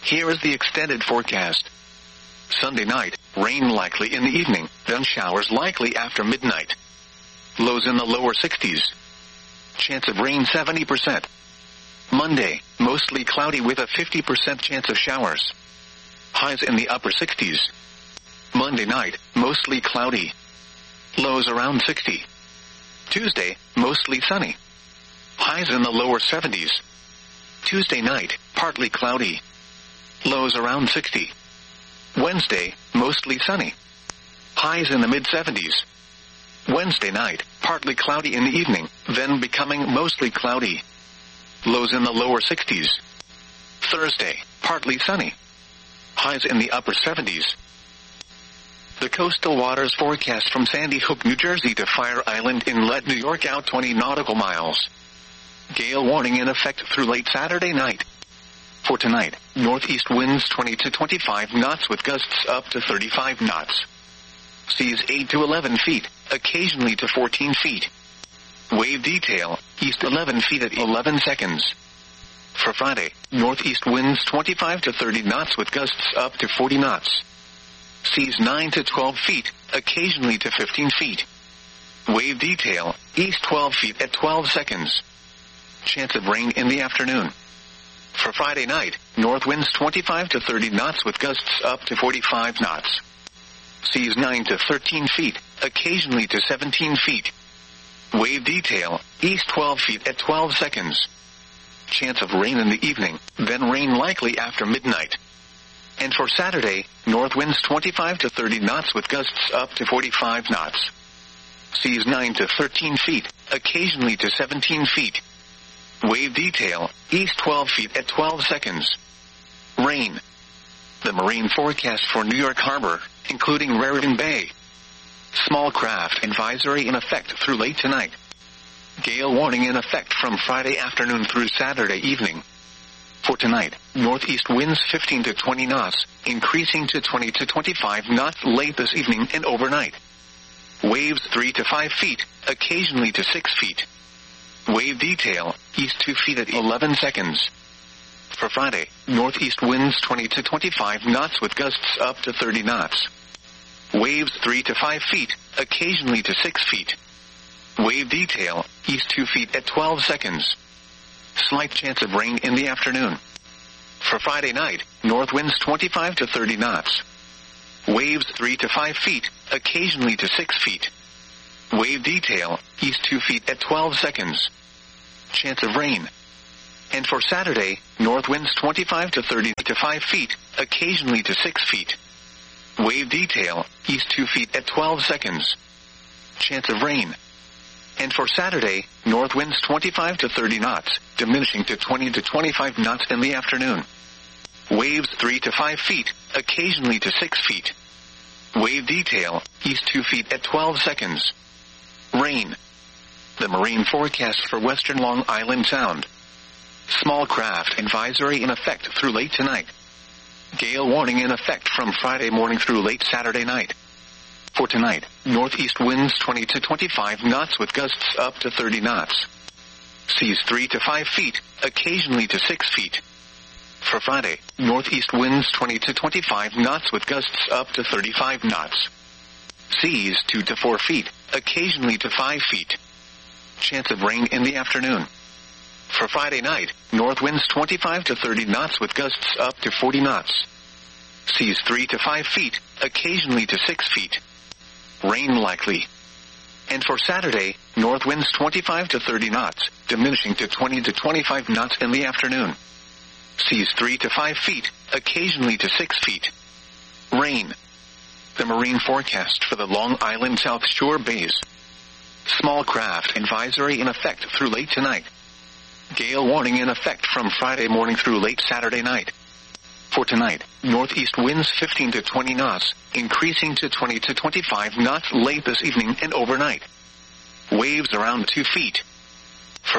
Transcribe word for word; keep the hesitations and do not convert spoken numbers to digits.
Here is the extended forecast. Sunday night, rain likely in the evening, then showers likely after midnight. Lows in the lower sixties. Chance of rain seventy percent. Monday, mostly cloudy with a fifty percent chance of showers. Highs in the upper sixties. Monday night, mostly cloudy. Lows around sixty. Tuesday, mostly sunny. Highs in the lower seventies. Tuesday night, partly cloudy. Lows around sixty. Wednesday, mostly sunny. Highs in the mid seventies. Wednesday night, partly cloudy in the evening, then becoming mostly cloudy. Lows in the lower sixties. Thursday, partly sunny. Highs in the upper seventies. The coastal waters forecast from Sandy Hook, New Jersey to Fire Island Inlet, New York out twenty nautical miles. Gale warning in effect through late Saturday night. For tonight, northeast winds twenty to twenty-five knots with gusts up to thirty-five knots. Seas eight to eleven feet, occasionally to fourteen feet. Wave detail, east eleven feet at eleven seconds. For Friday, northeast winds twenty-five to thirty knots with gusts up to forty knots. Seas nine to twelve feet, occasionally to fifteen feet. Wave detail, east twelve feet at twelve seconds. Chance of rain in the afternoon. For Friday night, north winds twenty-five to thirty knots with gusts up to forty-five knots. Seas nine to thirteen feet, occasionally to seventeen feet. Wave detail, east twelve feet at twelve seconds. Chance of rain in the evening, then rain likely after midnight. And for Saturday, north winds twenty-five to thirty knots with gusts up to forty-five knots. Seas nine to thirteen feet, occasionally to seventeen feet. Wave detail, east twelve feet at twelve seconds. Rain. The marine forecast for New York Harbor, including Raritan Bay. Small craft advisory in effect through late tonight. Gale warning in effect from Friday afternoon through Saturday evening. For tonight, northeast winds fifteen to twenty knots, increasing to twenty to twenty-five knots late this evening and overnight. Waves three to five feet, occasionally to six feet. Wave detail, east two feet at eleven seconds. For Friday, northeast winds twenty to twenty-five knots with gusts up to thirty knots. Waves three to five feet, occasionally to six feet. Wave detail, east two feet at twelve seconds. Slight chance of rain in the afternoon. For Friday night, north winds twenty-five to thirty knots. Waves three to five feet, occasionally to six feet. Wave detail, east two feet at twelve seconds. Chance of rain. And for Saturday, north winds twenty-five to thirty to five feet, occasionally to six feet. Wave detail, east two feet at twelve seconds. Chance of rain. And for Saturday, north winds twenty-five to thirty knots, diminishing to twenty to twenty-five knots in the afternoon. Waves three to five feet, occasionally to six feet. Wave detail, east two feet at twelve seconds. Rain. The marine forecast for western Long Island Sound. Small craft advisory in effect through late tonight. Gale warning in effect from Friday morning through late Saturday night. For tonight, northeast winds twenty to twenty-five knots with gusts up to thirty knots. Seas three to five feet, occasionally to six feet. For Friday, northeast winds twenty to twenty-five knots with gusts up to thirty-five knots. Seas two to four feet, occasionally to five feet. Chance of rain in the afternoon. For Friday night, north winds twenty-five to thirty knots with gusts up to forty knots. Seas three to five feet, occasionally to six feet. Rain likely. And for Saturday, north winds twenty-five to thirty knots, diminishing to twenty to twenty-five knots in the afternoon. Seas three to five feet, occasionally to six feet. Rain. The marine forecast for the Long Island South Shore bays. Small craft advisory in effect through late tonight. Gale warning in effect from Friday morning through late Saturday night. For tonight, northeast winds fifteen to twenty knots, increasing to twenty to twenty-five knots late this evening and overnight. Waves around two feet.